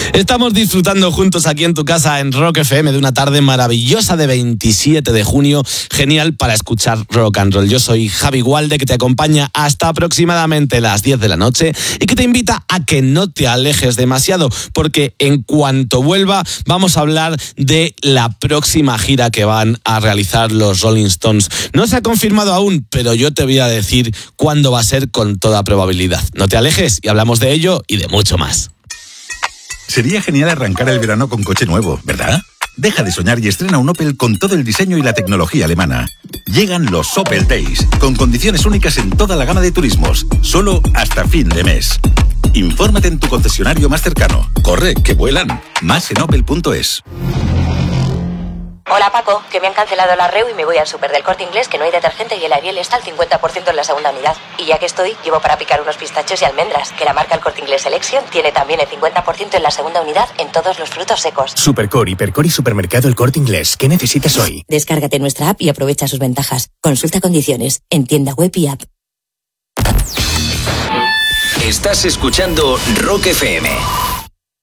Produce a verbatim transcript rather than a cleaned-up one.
Estamos disfrutando juntos aquí en tu casa en Rock F M de una tarde maravillosa de veintisiete de junio, genial para escuchar rock and roll. Yo soy Javi Gualde, que te acompaña hasta aproximadamente las diez de la noche y que te invita a que no te alejes demasiado, porque en cuanto vuelva vamos a hablar de la próxima gira que van a realizar los Rolling Stones. No se ha confirmado aún, pero yo te voy a decir cuándo va a ser con toda probabilidad. No te alejes y hablamos de ello y de mucho más. Sería genial arrancar el verano con coche nuevo, ¿verdad? Deja de soñar y estrena un Opel con todo el diseño y la tecnología alemana. Llegan los Opel Days, con condiciones únicas en toda la gama de turismos, solo hasta fin de mes. Infórmate en tu concesionario más cercano. Corre, que vuelan. Más en opel punto es. Hola Paco, que me han cancelado la R E U y me voy al súper del Corte Inglés, que no hay detergente y el Ariel está al cincuenta por ciento en la segunda unidad. Y ya que estoy, llevo para picar unos pistachos y almendras, que la marca El Corte Inglés Selection tiene también el cincuenta por ciento en la segunda unidad en todos los frutos secos. Supercor, Hipercor y Supermercado El Corte Inglés. ¿Qué necesitas hoy? Descárgate nuestra app y aprovecha sus ventajas. Consulta condiciones en tienda web y app. Estás escuchando Rock F M.